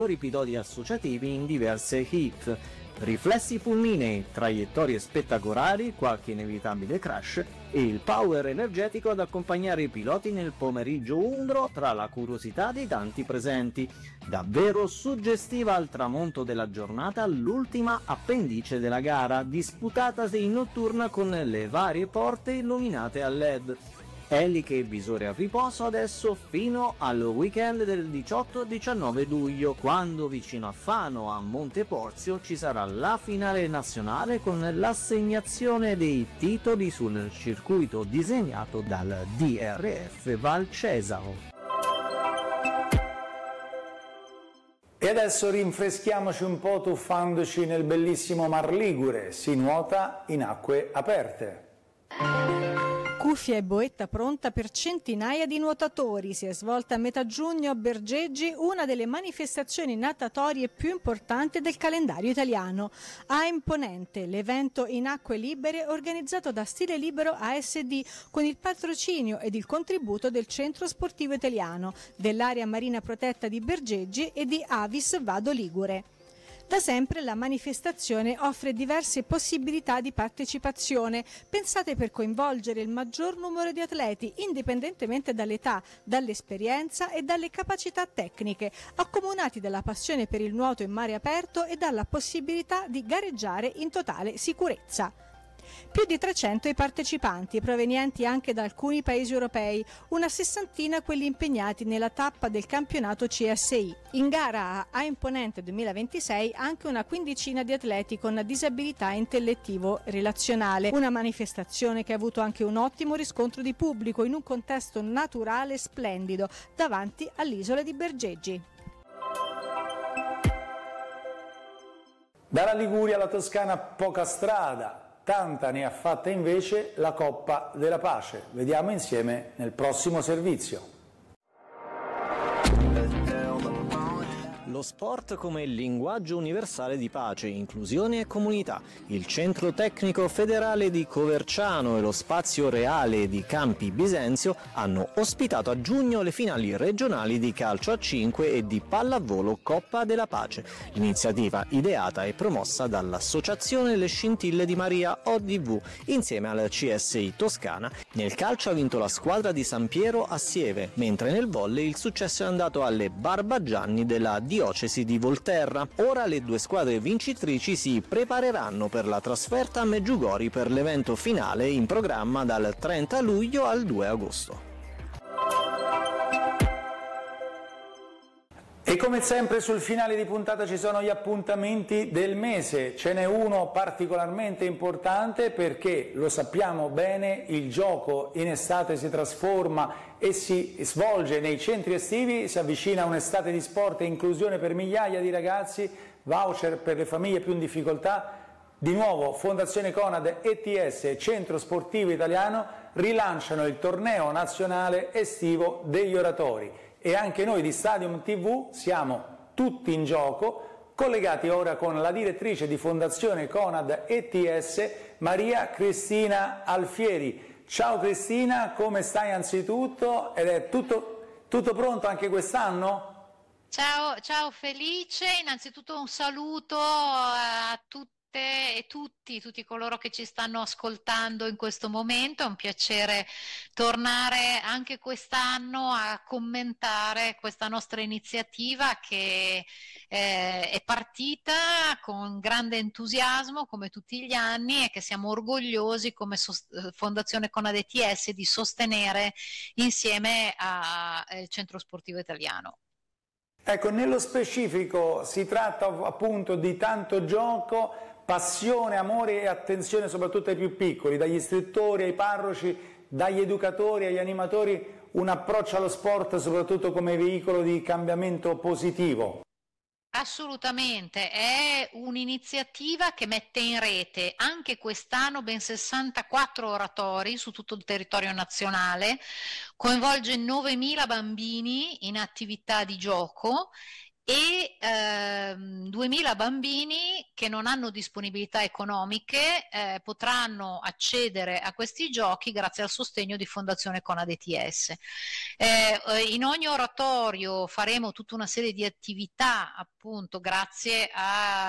piloti associativi in diverse heat. Riflessi fulminei, traiettorie spettacolari, qualche inevitabile crash e il power energetico ad accompagnare i piloti nel pomeriggio umbro tra la curiosità dei tanti presenti. Davvero suggestiva al tramonto della giornata l'ultima appendice della gara, disputatasi in notturna con le varie porte illuminate a LED. Eliche e visore a riposo adesso fino al weekend del 18-19 luglio, quando vicino a Fano, a Monteporzio, ci sarà la finale nazionale con l'assegnazione dei titoli sul circuito disegnato dal DRF Val Cesaro. E adesso rinfreschiamoci un po' tuffandoci nel bellissimo Mar Ligure, si nuota in acque aperte. Cuffia e boetta pronta per centinaia di nuotatori. Si è svolta a metà giugno a Bergeggi una delle manifestazioni natatorie più importanti del calendario italiano. A Imponente, l'evento in acque libere organizzato da Stile Libero ASD con il patrocinio ed il contributo del Centro Sportivo Italiano, dell'area marina protetta di Bergeggi e di Avis Vado Ligure. Da sempre la manifestazione offre diverse possibilità di partecipazione, pensate per coinvolgere il maggior numero di atleti, indipendentemente dall'età, dall'esperienza e dalle capacità tecniche, accomunati dalla passione per il nuoto in mare aperto e dalla possibilità di gareggiare in totale sicurezza. Più di 300 i partecipanti, provenienti anche da alcuni paesi europei, una sessantina quelli impegnati nella tappa del campionato CSI. In gara a Imponente 2026 anche una quindicina di atleti con disabilità intellettivo-relazionale. Una manifestazione che ha avuto anche un ottimo riscontro di pubblico in un contesto naturale e splendido, davanti all'isola di Bergeggi. Dalla Liguria alla Toscana poca strada. Tanta ne ha fatta invece la Coppa della Pace. Vediamo insieme nel prossimo servizio. Lo sport come linguaggio universale di pace, inclusione e comunità. Il Centro Tecnico Federale di Coverciano e lo Spazio Reale di Campi Bisenzio hanno ospitato a giugno le finali regionali di calcio a 5 e di pallavolo Coppa della Pace. L'iniziativa ideata e promossa dall'Associazione Le Scintille di Maria ODV insieme al CSI Toscana. Nel calcio ha vinto la squadra di San Piero a Sieve, mentre nel volley il successo è andato alle Barbagianni della Diocesi di Volterra. Ora le due squadre vincitrici si prepareranno per la trasferta a Meggiugori per l'evento finale in programma dal 30 luglio al 2 agosto. E come sempre sul finale di puntata ci sono gli appuntamenti del mese, ce n'è uno particolarmente importante perché, lo sappiamo bene, il gioco in estate si trasforma e si svolge nei centri estivi, si avvicina un'estate di sport e inclusione per migliaia di ragazzi, voucher per le famiglie più in difficoltà. Di nuovo Fondazione Conad, ETS e Centro Sportivo Italiano rilanciano il torneo nazionale estivo degli oratori. E anche noi di Stadium TV siamo tutti in gioco, collegati ora con la direttrice di Fondazione Conad ETS, Maria Cristina Alfieri. Ciao Cristina, come stai anzitutto? Ed è tutto pronto anche quest'anno? Ciao Felice, innanzitutto un saluto a tutte e tutti coloro che ci stanno ascoltando in questo momento. È un piacere tornare anche quest'anno a commentare questa nostra iniziativa che è partita con grande entusiasmo come tutti gli anni e che siamo orgogliosi come Fondazione Conad ETS di sostenere insieme al Centro Sportivo Italiano. Ecco, nello specifico si tratta appunto di tanto gioco, passione, amore e attenzione soprattutto ai più piccoli, dagli istruttori ai parroci, dagli educatori agli animatori, un approccio allo sport soprattutto come veicolo di cambiamento positivo. Assolutamente, è un'iniziativa che mette in rete anche quest'anno ben 64 oratori su tutto il territorio nazionale, coinvolge 9.000 bambini in attività di gioco e 2.000 bambini che non hanno disponibilità economiche potranno accedere a questi giochi grazie al sostegno di Fondazione Conad ETS. In ogni oratorio faremo tutta una serie di attività, appunto grazie